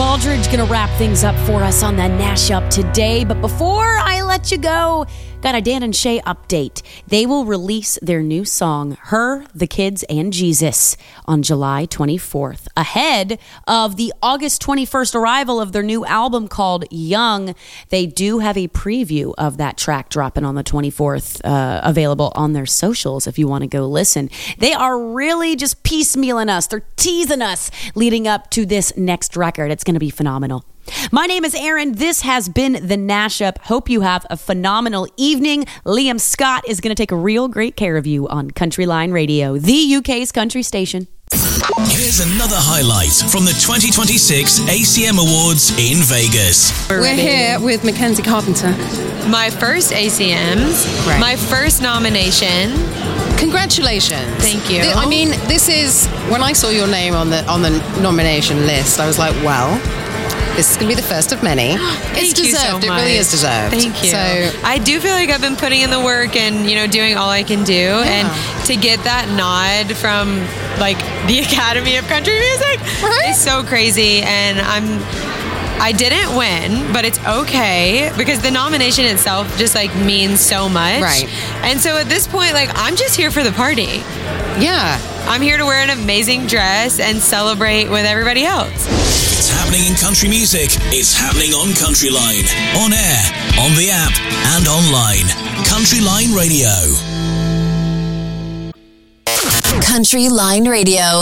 Aldridge going to wrap things up for us on the Nash Up today. But before I let you go, got a Dan and Shay update. They will release their new song, Her, the Kids, and Jesus, on July 24th, ahead of the August 21st arrival of their new album called Young. They do have a preview of that track dropping on the 24th, available on their socials if you want to go listen. They are really just piecemealing us. They're teasing us leading up to this next record. It's going to be phenomenal. My name is Erin. This has been the Nash Up. Hope you have a phenomenal evening. Liam Scott is going to take real great care of you on Country Line Radio, the UK's country station. Here's another highlight from the 2026 ACM Awards in Vegas. We're here with Mackenzie Carpenter. My first ACMs, Right. my first nomination. Congratulations. Thank you. I mean, this is, when I saw your name on the nomination list, I was like, well, this is going to be the first of many. It's Thank you so deserved. It much. really is deserved. Thank you. So, I do feel like I've been putting in the work and, doing all I can do. Yeah. And to get that nod from, the Academy of Country Music Right? is so crazy. And I didn't win, but it's okay because the nomination itself just means so much. Right. And so at this point, I'm just here for the party. yeah. I'm here to wear an amazing dress and celebrate with everybody else. It's happening in country music. It's happening on Country Line. On air, on the app, and online. Country Line Radio. Country Line Radio.